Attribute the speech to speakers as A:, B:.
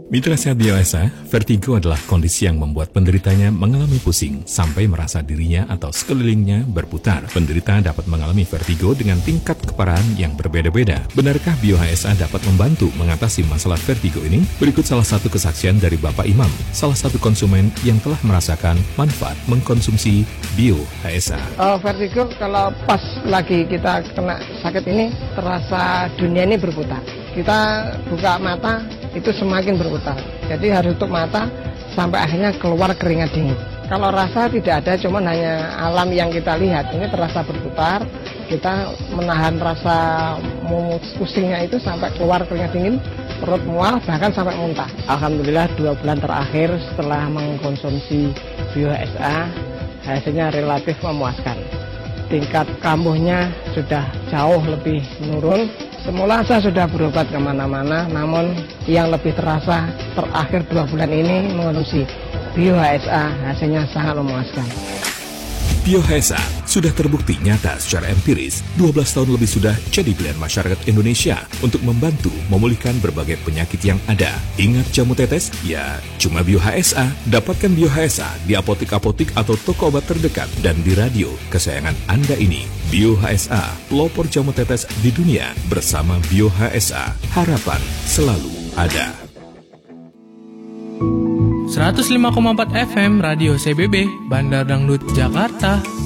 A: Mitra sehat BioHSA, vertigo adalah kondisi yang membuat penderitanya mengalami pusing sampai merasa dirinya atau sekelilingnya berputar. Penderita dapat mengalami vertigo dengan tingkat keparahan yang berbeda-beda. Benarkah BioHSA dapat membantu mengatasi masalah vertigo ini? Berikut salah satu kesaksian dari Bapak Imam, salah satu konsumen yang telah merasakan manfaat mengkonsumsi BioHSA.
B: Vertigo kalau pas lagi kita kena sakit ini, terasa dunia ini berputar. Kita buka mata, itu semakin berputar. Jadi harus tutup mata sampai akhirnya keluar keringat dingin. Kalau rasa tidak ada, cuma hanya alam yang kita lihat. Ini terasa berputar, kita menahan rasa pusingnya itu sampai keluar keringat dingin, perut mual, bahkan sampai muntah. Alhamdulillah 2 bulan terakhir setelah mengkonsumsi BioHSA, hasilnya relatif memuaskan. Tingkat kambuhnya sudah jauh lebih menurun. Semula saya sudah berobat kemana-mana, namun yang lebih terasa terakhir 2 bulan ini mengonsumsi BioHSA, hasilnya sangat memuaskan.
A: BioHSA sudah terbukti nyata secara empiris 12 tahun lebih sudah jadi pilihan masyarakat Indonesia untuk membantu memulihkan berbagai penyakit yang ada. Ingat jamu tetes? Ya, cuma BioHSA. Dapatkan BioHSA di apotik-apotik atau toko obat terdekat dan di radio kesayangan Anda ini. BioHSA, pelopor jamu tetes di dunia. Bersama BioHSA, harapan selalu ada.
C: 105,4 FM Radio CBB, Bandar Dangdut, Jakarta.